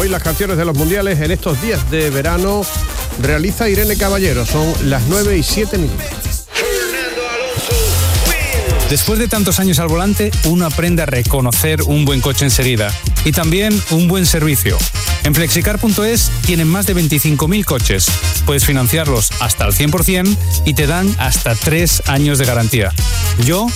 Hoy las canciones de los mundiales en estos días de verano realiza Irene Caballero. Son las 9:07 minutos. Después de tantos años al volante, uno aprende a reconocer un buen coche enseguida y también un buen servicio. En Flexicar.es tienen más de 25.000 coches. Puedes financiarlos hasta el 100% y te dan hasta 3 años de garantía. Yo